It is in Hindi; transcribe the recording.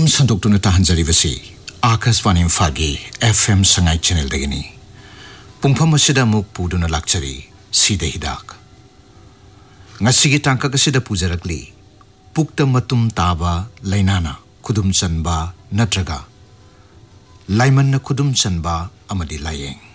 पाकम संदोक्तुना ताहनजरिबसी आकाशवाणी इम्फालगी FM संगाई चैनल दगिनी पुंगफम असिदा मुक पुदुना लाक्चरी सीदे हिदाक ngasiगी tangkak asida pujarakli pukta matum taba lainana khudum chanba natraga laimanna khudum chanba amadi layeng